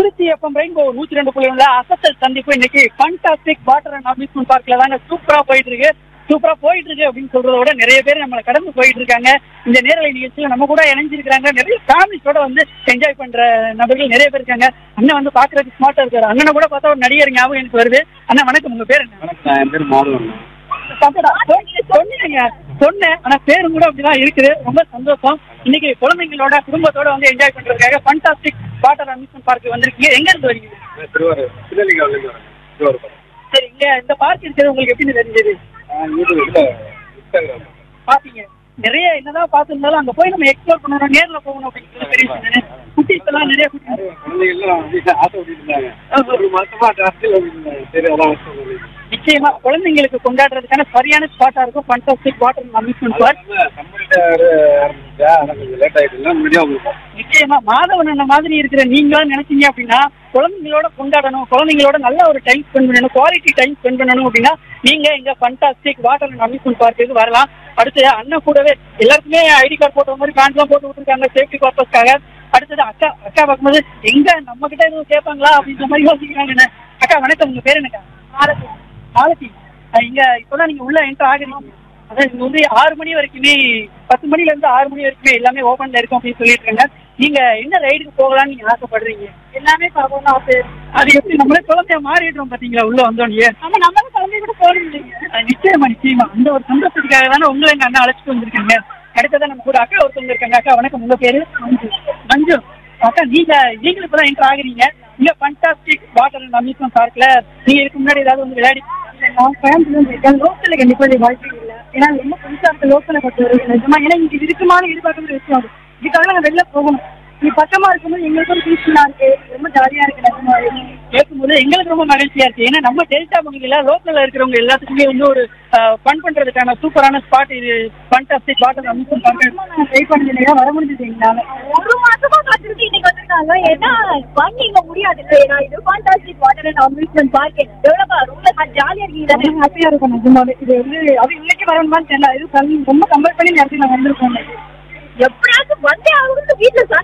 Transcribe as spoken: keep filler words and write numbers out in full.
Trichy FM rainbow நூத்தி ரெண்டு புள்ளி ஒண்ணுல அசத்தல் சந்திப்பு இன்னைக்கு ஃபண்டாஸ்டிக் வாட்டர் அண்ட் அம்யூஸ்மெண்ட் பார்க்ல தாங்க சூப்பரா போயிட்டு இருக்கு சூப்பரா போயிட்டு இருக்கு அப்படின்னு சொல்றத விட நிறைய பேர் நம்மளை கடந்து போயிட்டு இருக்காங்க. இந்த நேரலை நிகழ்ச்சியில நம்ம கூட இணைஞ்சிருக்காங்க. நிறைய ஃபேமிலிஸோட வந்து என்ஜாய் பண்ற நபர்கள் நிறைய பேர் இருக்காங்க. அண்ணன் வந்து பாக்குறதுக்கு ஸ்மார்ட்டா இருக்காரு. அண்ணனை கூட பார்த்தா ஒரு நடிகர் ஞாபகம் எனக்கு வருது. அண்ணா வணக்கம், உங்க பேர் என்ன? என் பேர் மாதவன். சொன்னீங்க சொன்னேன் ஆனா பேரும் கூட அப்படிதான் இருக்குது. ரொம்ப சந்தோஷம். இன்னைக்கு குழந்தைங்களோட குடும்பத்தோட வந்து என்ஜாய் பண்றதுக்காக ஃபண்டாஸ்டிக் வாட்டர் அம்யூஸ்மெண்ட் பார்க் வந்திருக்கீங்க. எங்க இருந்து வரீங்க? திருவாரூர் திருநெல்வேலியில இருந்து வரேன். திருவாரூர். சரி, இங்க இந்த பார்க் இருக்கிறது உங்களுக்கு எப்படி தெரிஞ்சது? பாத்தீங்க நிறைய என்னதான் பாத்துருந்தாலும் அங்க போய் நம்ம எக்ஸ்ப்ளோர் பண்ணணும், நேர்ல போகணும் அப்படின்னு தெரியும். குட்டீஸ் எல்லாம் நிறைய குழந்தைகள் ஆசை இருந்தாங்க. ஒரு மாசமா சரி அதான் நிச்சயமா குழந்தைங்களுக்கு கொண்டாடுறதுக்கான சரியான ஸ்பாட்டா இருக்கும் ஃபண்டாஸ்டிக் வாட்டர் அம்யூஸ்மெண்ட் பார்க். நிச்சயமா மாதவன் அண்ணன் மாதிரி இருக்கிற நீங்களும் நினைச்சீங்க அப்படின்னா குழந்தைங்களோட கொண்டாடணும், குழந்தைங்களோட நல்ல ஒரு டைம் ஸ்பெண்ட் பண்ணணும், குவாலிட்டி டைம் ஸ்பெண்ட் பண்ணணும் அப்படின்னா நீங்க இங்க fantastic water and amusement park வரலாம். அடுத்து அண்ணன் கூடவே எல்லாருக்குமே ஐடி கார்டு போட்ட மாதிரி பேண்ட் எல்லாம் போட்டு விட்டுருக்காங்க சேஃப்டி பர்பஸ்க்காக. அடுத்தது அக்கா அக்கா பார்க்கும்போது எங்க நம்ம கிட்ட எதுவும் கேட்பாங்களா அப்படின்ற மாதிரி யோசிக்கிறாங்க. அக்கா வணக்கம், உங்க பேர் என்னக்கா? மாலதி. மாலதி, இங்க இப்பதான் நீங்க உள்ள என்டர் ஆகுறீங்க. அதான் இங்க வந்து ஆறு மணி வரைக்குமே பத்து மணில இருந்து ஆறு மணி வரைக்குமே எல்லாமே ஓபன்ல இருக்கும் அப்படின்னு சொல்லிட்டு இருக்காங்க. நீங்க என்ன ரைடுக்கு போகலாம்னு நீங்க ஆசைப்படுறீங்க? எல்லாமே பார்க்கணும்னு ஆசை. அது எப்படி நம்மளே குழந்தைய மாறிடுறோம் பாத்தீங்களா உள்ள வந்தோடனே? நம்ம நம்மளும் குழந்தைய கூட போகணும் இல்லைங்க. நிச்சயமா நிச்சயமா அந்த ஒரு சந்தோஷத்துக்காக தானே உங்களை எங்க அண்ணா அழைச்சிட்டு வந்திருக்காங்க. அடுத்ததான் நம்ம கூட அக்கா ஒருத்தவங்க இருக்காங்க. அக்கா வணக்கம், உங்க பேரு? மஞ்சு. மஞ்சு அக்கா, நீங்க நீங்களும் இப்பதான் என்டர் ஆகுறீங்க. இங்க ஃபண்டாஸ்டிக் வாட்டர் அண்ட் அம்யூஸ்மெண்ட் பார்க்ல நீங்க இதுக்கு முன்னாடி ஏதாவது வந்து விளையாடி? நான் கோயம்புத்தூர்ல இருக்கேன். லோக்கல்ல கண்டிப்பா வாய்ப்பு இல்லை. ஏன்னா ரொம்ப புதுசா இருக்க லோக்கலை பொறுத்த வரைக்கும் நிஜமா ஏன்னா இங்க இது இருக்குமான்னு எதிர்பார்க்கக்கூடிய விஷயம் அது. இதுக்காக நாங்க வெளில போகணும். நீ பக்கமா இருக்கும்போது எங்களுக்கும் பீஸ்ஃபுல்லா இருக்கு, ரொம்ப ஜாலியா இருக்கு. நிஜமா கேட்கும்போது எங்களுக்கு ரொம்ப மகிழ்ச்சியா இருக்கு. ஏன்னா நம்ம டெல்டா பகுதியில லோக்கல்ல இருக்கிறவங்க எல்லாத்துக்குமே வந்து ஒரு ஃபன் பண்றதுக்கான சூப்பரான ஸ்பாட் இது ஃபண்டாஸ்டிக் வாட்டர் அம்யூஸ்மெண்ட் பார்க். நான் ட்ரை பண்ணி வர முடிஞ்சது எங்களால. ஒரு மாசமா காத்திருக்கு இன்னைக்கு வந்திருக்காங்க. ஏன்னா பண்ணி இங்க முடியாது இல்லையா? இது fantastic water and amusement park எவ்வளவு ரொம்ப ஜாலியா இருக்கீங்க, ஹாப்பியா இருக்கும். நிஜமாவே இது வந்து அது இன்னைக்கு வரணுமான்னு தெரியல. இது ரொம்ப கம்பேர் பண்ணி நேரத்தில் நான் வந்திருக்கோம். எப்படியாச்சும் வந்தே ஆகுது வீட்டுல